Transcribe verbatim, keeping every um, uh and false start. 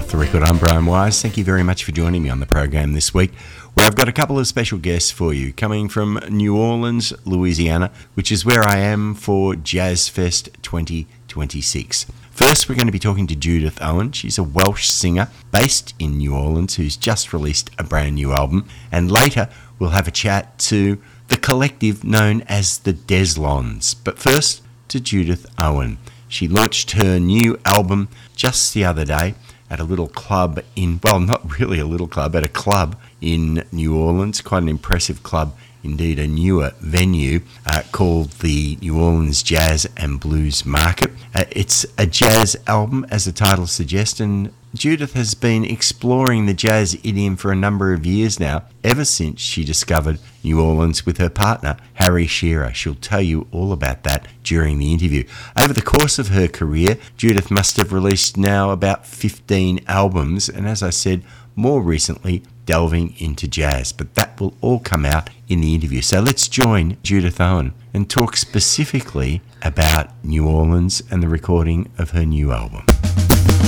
Off the Record. I'm Brian Wise. Thank you very much for joining me on the program this week, where I've got a couple of special guests for you, coming from New Orleans, Louisiana, which is where I am for Jazz Fest twenty twenty-six. First, we're going to be talking to Judith Owen. She's a Welsh singer based in New Orleans who's just released a brand new album. And later, we'll have a chat to the collective known as the Deslons. But first, to Judith Owen. She launched her new album just the other day at a little club in, well, not really a little club, at a club in New Orleans, quite an impressive club, indeed a newer venue uh, called the New Orleans Jazz and Blues Market. Uh, it's a jazz album, as the title suggests, and Judith has been exploring the jazz idiom for a number of years now, ever since she discovered New Orleans with her partner, Harry Shearer. She'll tell you all about that during the interview. Over the course of her career, Judith must have released now about fifteen albums, and as I said, more recently, delving into jazz. But that will all come out in the interview. So let's join Judith Owen and talk specifically about New Orleans and the recording of her new album.